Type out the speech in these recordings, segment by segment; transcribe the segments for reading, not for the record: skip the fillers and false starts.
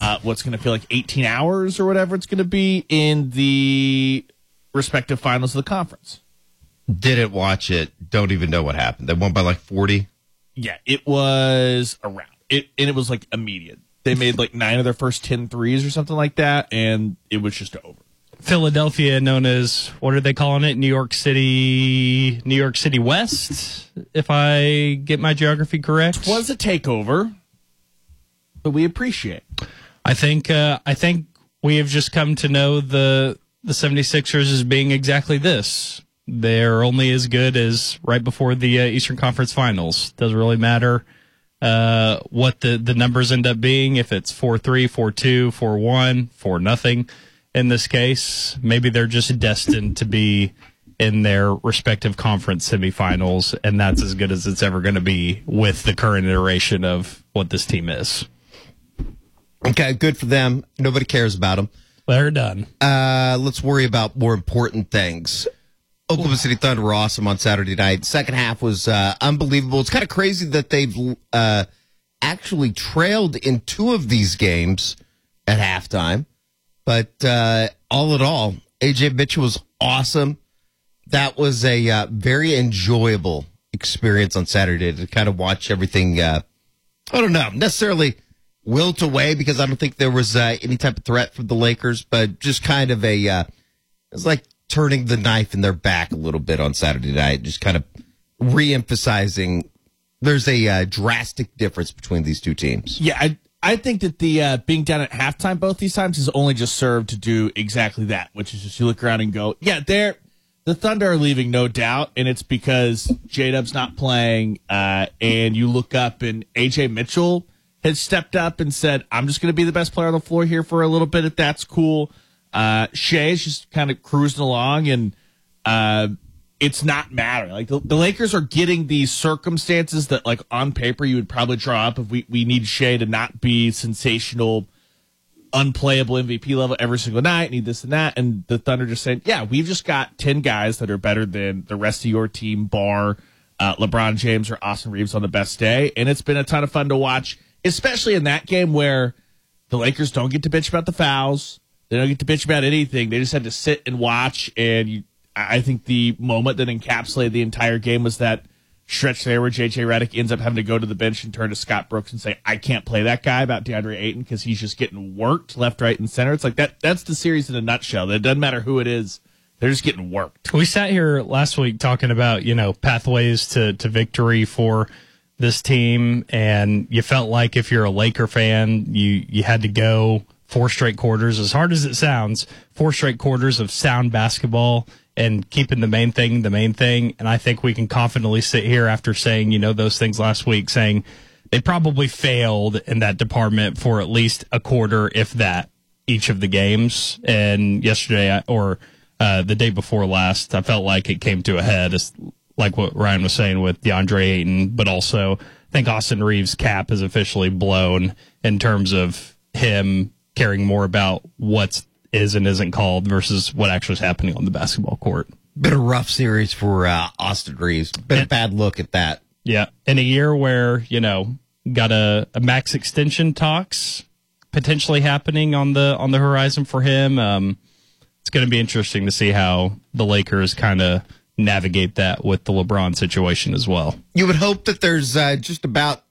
what's going to feel like 18 hours or whatever it's going to be in the respective finals of the conference. Didn't watch it. Don't even know what happened. They won by like 40. Yeah, it was around it, and it was like immediate. They made like 9 of their first 10 threes or something like that, and it was just over. Philadelphia, known as, what are they calling it? New York City West, if I get my geography correct. It was a takeover, but we appreciate. I think we have just come to know the 76ers as being exactly this. They're only as good as right before the Eastern Conference Finals. Doesn't really matter what the numbers end up being, if it's 4-3, 4-2, 4-1, 4-0 in this case. Maybe they're just destined to be in their respective conference semifinals, and that's as good as it's ever going to be with the current iteration of what this team is. Okay, good for them. Nobody cares about them. They're done. Let's worry about more important things. Oklahoma City Thunder were awesome on Saturday night. Second half was unbelievable. It's kind of crazy that they've actually trailed in 2 of these games at halftime. But all in all, A.J. Mitchell was awesome. That was a very enjoyable experience on Saturday to kind of watch everything, I don't know, necessarily wilt away, because I don't think there was any type of threat from the Lakers, but just kind of it was like turning the knife in their back a little bit on Saturday night, just kind of re-emphasizing there's a drastic difference between these two teams. Yeah, I think that the being down at halftime both these times has only just served to do exactly that, which is just you look around and go, yeah, the Thunder are leaving, no doubt, and it's because J-Dub's not playing, and you look up and A.J. Mitchell has stepped up and said, I'm just going to be the best player on the floor here for a little bit, if that's cool. Shea is just kind of cruising along, and it's not mattering. Like the Lakers are getting these circumstances that, like, on paper you would probably draw up if we need Shea to not be sensational, unplayable MVP level every single night, need this and that, and the Thunder just saying, yeah, we've just got 10 guys that are better than the rest of your team, bar LeBron James or Austin Reeves on the best day, and it's been a ton of fun to watch, especially in that game where the Lakers don't get to bitch about the fouls. They don't get to bitch about anything. They just had to sit and watch, and I think the moment that encapsulated the entire game was that stretch there where J.J. Redick ends up having to go to the bench and turn to Scott Brooks and say, I can't play that guy about DeAndre Ayton because he's just getting worked left, right, and center. It's like that's the series in a nutshell. It doesn't matter who it is. They're just getting worked. We sat here last week talking about, pathways to victory for this team, and you felt like if you're a Laker fan, you had to go 4 straight quarters, as hard as it sounds, 4 straight quarters of sound basketball and keeping the main thing. And I think we can confidently sit here after saying, those things last week, saying they probably failed in that department for at least a quarter, if that, each of the games. And yesterday, or the day before last, I felt like it came to a head, it's like what Ryan was saying with DeAndre Ayton, but also I think Austin Reeves' cap is officially blown in terms of him caring more about what is and isn't called versus what actually is happening on the basketball court. Been a rough series for Austin Reeves. Been a bad look at that. Yeah. In a year where, got a max extension talks potentially happening on the horizon for him. It's going to be interesting to see how the Lakers kind of navigate that with the LeBron situation as well. You would hope that there's just about,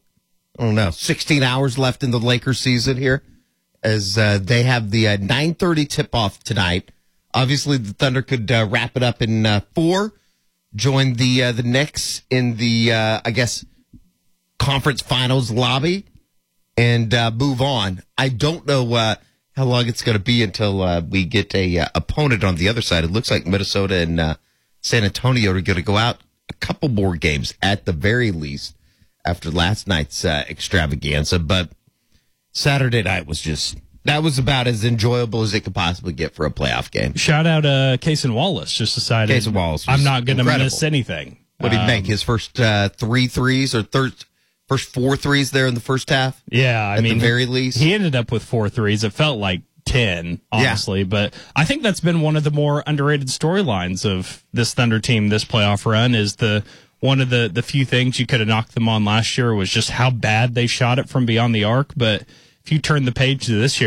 16 hours left in the Lakers season here, as they have the 9:30 tip-off tonight. Obviously, the Thunder could wrap it up in 4, join the Knicks in the, conference finals lobby, and move on. I don't know how long it's going to be until we get a opponent on the other side. It looks like Minnesota and San Antonio are going to go out a couple more games at the very least after last night's extravaganza, but Saturday night that was about as enjoyable as it could possibly get for a playoff game. Shout out Cason Wallace, just decided Cason Wallace I'm not going to miss anything. What did he make? His first 3 threes or first 4 threes there in the first half? Yeah, at the very least. He ended up with 4 threes. It felt like 10, honestly, but I think that's been one of the more underrated storylines of this Thunder team this playoff run is one of the few things you could have knocked them on last year was just how bad they shot it from beyond the arc, but if you turn the page to this year,